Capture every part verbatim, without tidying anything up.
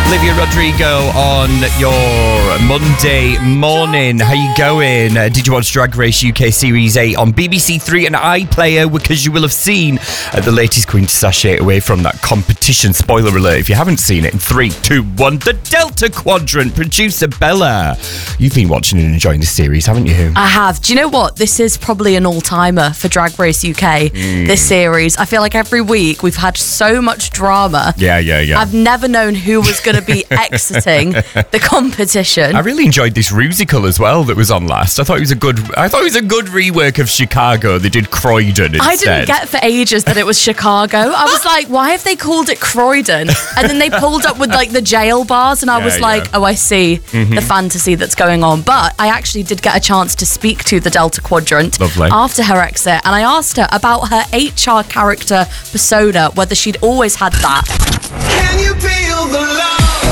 Olivia Rodrigo on your Monday morning. How you going? Uh, did you watch Drag Race U K Series eight on B B C Three and iPlayer? Because you will have seen uh, the latest Queen to sashay away from that competition. Spoiler alert, if you haven't seen it. In three, two, one, the Delta Quadrant. Producer Bella. You've been watching and enjoying this series, haven't you? I have. Do you know what? This is probably an all-timer for Drag Race U K, mm. this series. I feel like every week we've had so much drama. Yeah, yeah, yeah. I've never known who was going to be exiting the competition. I really enjoyed this Rusical as well that was on last. I thought it was a good I thought it was a good rework of Chicago. They did Croydon instead. I didn't get for ages that it was Chicago. I was like, why have they called it Croydon? And then they pulled up with like the jail bars and I yeah, was like, yeah. oh, I see mm-hmm. the fantasy that's going on. But I actually did get a chance to speak to the Delta Quadrant Lovely. after her exit, and I asked her about her H R character persona, whether she'd always had that. Can you feel the love?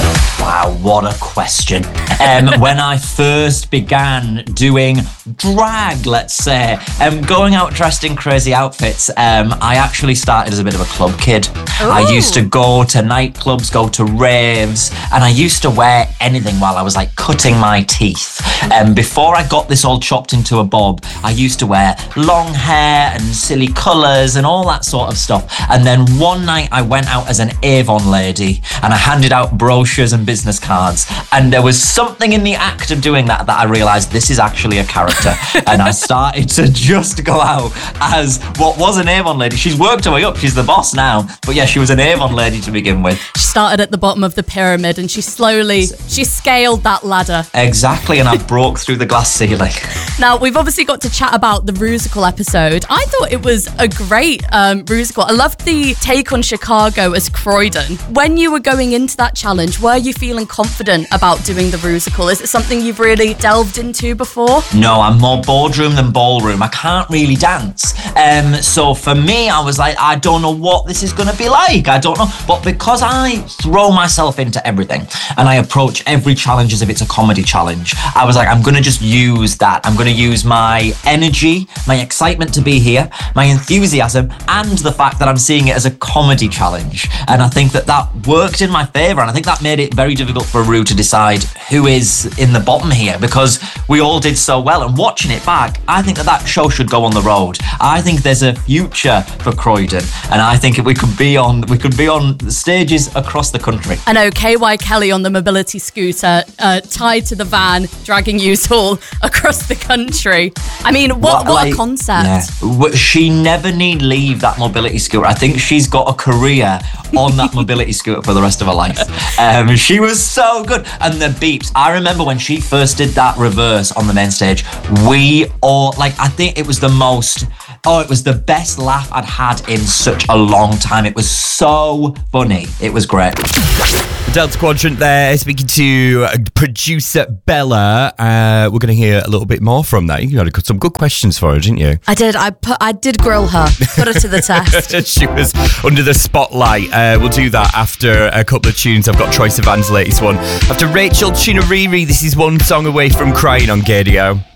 Wow, what a question. Um, when I first began doing drag, let's say, um, going out dressed in crazy outfits, um, I actually started as a bit of a club kid. Ooh. I used to go to nightclubs, go to raves, and I used to wear anything while I was like cutting my teeth. Um, before I got this all chopped into a bob, I used to wear long hair and silly colours and all that sort of stuff. And then one night I went out as an Avon lady and I handed out brochures and business cards, and there was something in the act of doing that that I realised this is actually a character. And I started to just go out as what was an Avon lady. She's worked her way up, she's the boss now, but yeah, she was an Avon lady to begin with. She started at the bottom of the pyramid and she slowly she scaled that ladder. Exactly, and I broke through the glass ceiling. Now, we've obviously got to chat about the Rusical episode. I thought it was a great um, Rusical. I loved the take on Chicago as Croydon. When you were going into that challenge, were you feeling confident about doing the Rusical? Is it something you've really delved into before? No, I'm more boardroom than ballroom. I can't really dance. Um, so for me, I was like, I don't know what this is going to be like. I don't know. But because I throw myself into everything and I approach every challenge as if it's a comedy challenge, I was like, I'm going to just use that. I'm going to use my energy, my excitement to be here, my enthusiasm, and the fact that I'm seeing it as a comedy challenge. And I think that that worked in my favour. And I think that made it very difficult for Ru to decide who is in the bottom here, because we all did so well. And watching it back, I think that that show should go on the road. I think there's a future for Croydon, and I think we could be on we could be on stages across the country. I know K Y Kelly on the mobility scooter, uh, tied to the van, dragging you all across the country. I mean, what what, what like, a concept! Yeah. She never need leave that mobility scooter. I think she's got a career on that mobility scooter for the rest of her life. Um, she was so good. And the beeps. I remember when she first did that reverse on the main stage, we all, like, I think it was the most, oh, it was the best laugh I'd had in such a long time. It was so funny. It was great. The Delta Quadrant there, speaking to producer Bella. Uh, we're going to hear a little bit more from that. You had some good questions for her, didn't you? I did. I put. I did grill her. Put her to the test. She was under the spotlight. Uh, we'll do that after a couple of tunes. I've got Troye Sivan's latest one. After Rachel Chinouriri, this is One Song Away from Crying on Gaydio.